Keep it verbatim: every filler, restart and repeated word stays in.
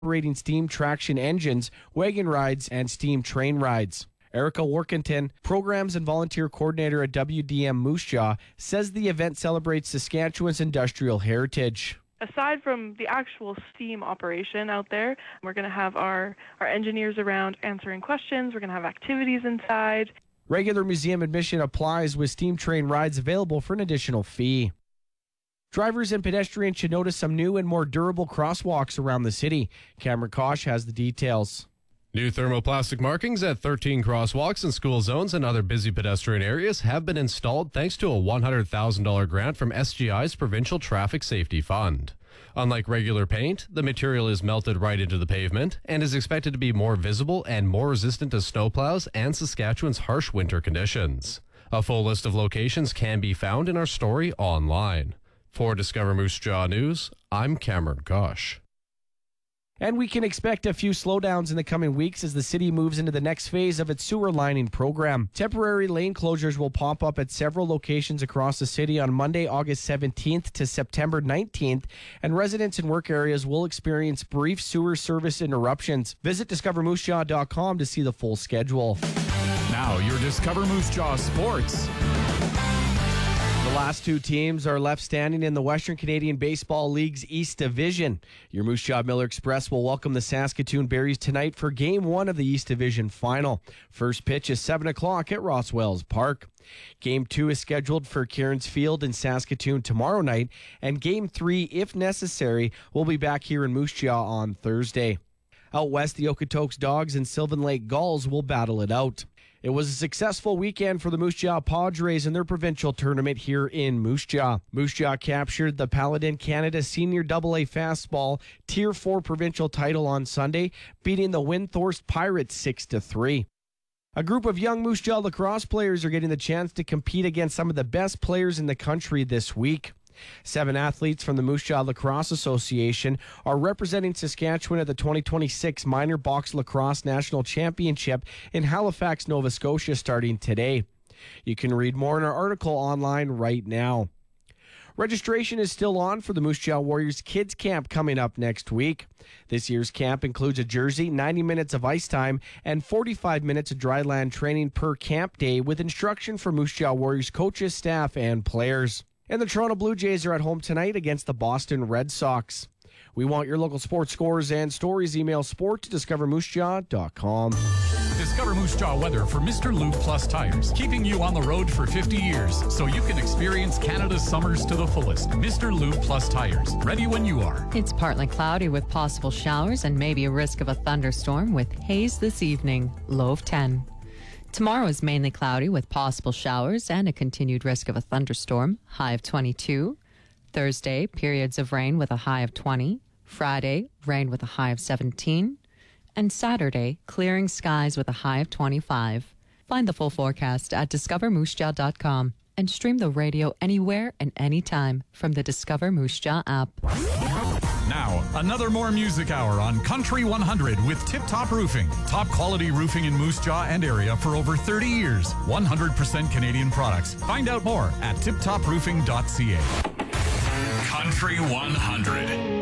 operating steam traction engines, wagon rides, and steam train rides. Erica Workington, Programs and Volunteer Coordinator at W D M Moose Jaw, says the event celebrates Saskatchewan's industrial heritage. Aside from the actual steam operation out there, we're going to have our, our engineers around answering questions. We're going to have activities inside. Regular museum admission applies with steam train rides available for an additional fee. Drivers and pedestrians should notice some new and more durable crosswalks around the city. Cameron Kosh has the details. New thermoplastic markings at thirteen crosswalks and school zones and other busy pedestrian areas have been installed thanks to a one hundred thousand dollars grant from S G I's Provincial Traffic Safety Fund. Unlike regular paint, the material is melted right into the pavement and is expected to be more visible and more resistant to snowplows and Saskatchewan's harsh winter conditions. A full list of locations can be found in our story online. For Discover Moose Jaw News, I'm Cameron Kosh. And we can expect a few slowdowns in the coming weeks as the city moves into the next phase of its sewer lining program. Temporary lane closures will pop up at several locations across the city on Monday, August seventeenth to September nineteenth, and residents in work areas will experience brief sewer service interruptions. Visit discover moose jaw dot com to see the full schedule. Now, your Discover Moose Jaw Sports. The last two teams are left standing in the Western Canadian Baseball League's East Division. Your Moose Jaw Miller Express will welcome the Saskatoon Berries tonight for Game one of the East Division Final. First pitch is seven o'clock at Ross Wells Park. Game two is scheduled for Cairns Field in Saskatoon tomorrow night, and Game three, if necessary, will be back here in Moose Jaw on Thursday. Out west, the Okotoks Dogs and Sylvan Lake Gulls will battle it out. It was a successful weekend for the Moose Jaw Padres in their provincial tournament here in Moose Jaw. Moose Jaw captured the Paladin Canada Senior double A Fastball Tier four provincial title on Sunday, beating the Windthorst Pirates six to three. A group of young Moose Jaw lacrosse players are getting the chance to compete against some of the best players in the country this week. Seven athletes from the Moose Jaw Lacrosse Association are representing Saskatchewan at the twenty twenty-six Minor Box Lacrosse National Championship in Halifax, Nova Scotia, starting today. You can read more in our article online right now. Registration is still on for the Moose Jaw Warriors Kids Camp coming up next week. This year's camp includes a jersey, ninety minutes of ice time, and forty-five minutes of dry land training per camp day with instruction for Moose Jaw Warriors coaches, staff, and players. And the Toronto Blue Jays are at home tonight against the Boston Red Sox. We want your local sports scores and stories. Email sport to discover moose jaw dot com. Discover Moose Jaw weather for Mister Lube Plus Tires, keeping you on the road for fifty years so you can experience Canada's summers to the fullest. Mister Lube Plus Tires, ready when you are. It's partly cloudy with possible showers and maybe a risk of a thunderstorm with haze this evening, low of ten. Tomorrow is mainly cloudy with possible showers and a continued risk of a thunderstorm, high of twenty-two. Thursday, periods of rain with a high of twenty. Friday, rain with a high of seventeen. And Saturday, clearing skies with a high of twenty-five. Find the full forecast at discover moose jaw dot com and stream the radio anywhere and anytime from the Discover Moose Jaw app. Now, another more music hour on Country one hundred with Tip Top Roofing. Top quality roofing in Moose Jaw and area for over thirty years. one hundred percent Canadian products. Find out more at tip top roofing dot c a. Country one hundred.